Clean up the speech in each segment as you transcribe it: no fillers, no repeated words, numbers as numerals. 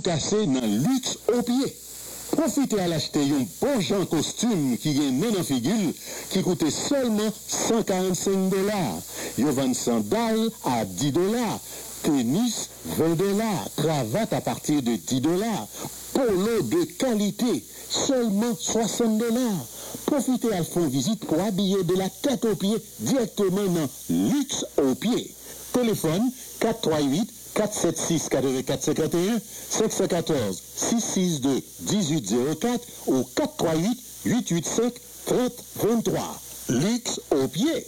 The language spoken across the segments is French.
casser dans luxe au pied. Profitez à l'acheter un bon genre costume qui gagne non en figure qui coûtait seulement $145. Yo vend sandales à $10, tennis $20, cravate à partir de $10, polo de qualité seulement $60. Profitez à faire visite pour habiller de la tête aux pieds directement dans luxe au pied. Téléphone 438 476 8451 514 662 1804 ou 438 885 3023. Luxe au pied.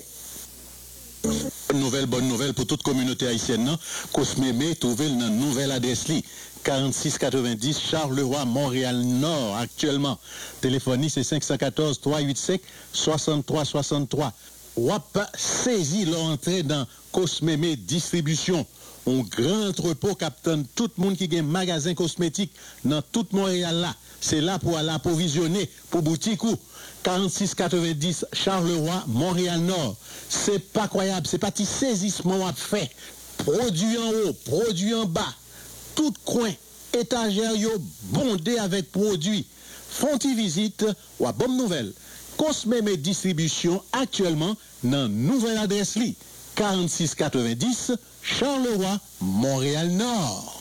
Bonne nouvelle pour toute communauté haïtienne. Cosmémé trouvé une nouvelle adresse li. 4690 Charleroi, Montréal Nord actuellement. Téléphonie c'est 514 385 63 63. Wap saisi l'entrée dans Cosmémé Distribution. Un grand entrepôt captant tout le monde qui a un magasin cosmétique dans tout Montréal là. C'est là pour aller approvisionner pour boutique ou 4690 Charleroi, Montréal Nord. C'est pas croyable, c'est pas petit saisissement à fait. Produit en haut, produit en bas, tout coin, étagère yo bondé avec produits. Font-y visite ou à bonne nouvelle. Cosmémé Distribution actuellement dans nouvelle adresse li 4690 Charleroi, Montréal Nord.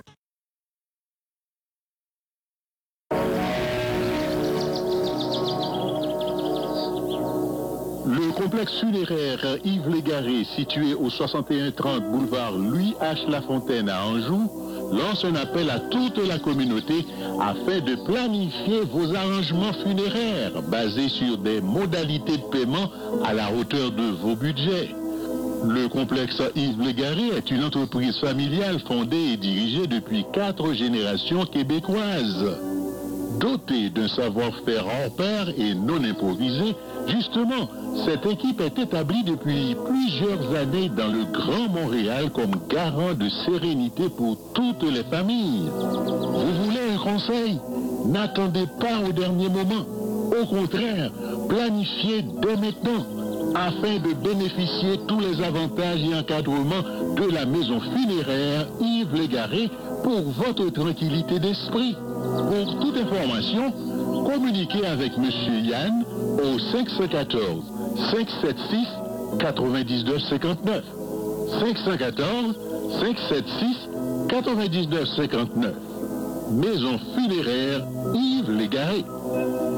Le complexe funéraire Yves Légaré, situé au 6130 boulevard Louis H. Lafontaine à Anjou, lance un appel à toute la communauté afin de planifier vos arrangements funéraires basés sur des modalités de paiement à la hauteur de vos budgets. Le complexe Yves Légaré est une entreprise familiale fondée et dirigée depuis 4 générations québécoises. Dotée d'un savoir-faire hors pair et non improvisé, justement, cette équipe est établie depuis plusieurs années dans le Grand Montréal comme garant de sérénité pour toutes les familles. Vous voulez un conseil? N'attendez pas au dernier moment. Au contraire, planifiez dès maintenant afin de bénéficier tous les avantages et encadrements de la maison funéraire Yves Légaré pour votre tranquillité d'esprit. Pour toute information, communiquez avec M. Yann au 514 576 9959. 514 576 9959. Maison funéraire Yves Légaré.